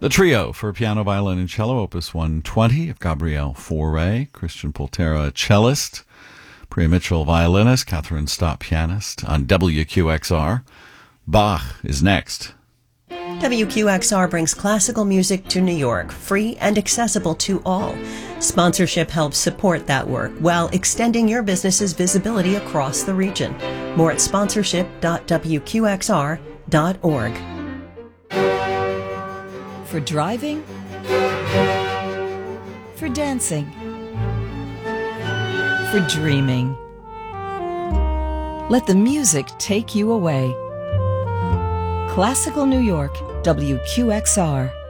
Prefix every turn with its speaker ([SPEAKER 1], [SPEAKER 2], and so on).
[SPEAKER 1] The trio for piano, violin, and cello, Opus 120 of Gabriel Fauré, Christian Poltera, cellist, Priya Mitchell, violinist, Catherine Stott, pianist, on WQXR. Bach is next.
[SPEAKER 2] WQXR brings classical music to New York, free and accessible to all. Sponsorship helps support that work while extending your business's visibility across the region. More at sponsorship.wqxr.org.
[SPEAKER 3] For driving, for dancing, for dreaming. Let the music take you away. Classical New York, WQXR.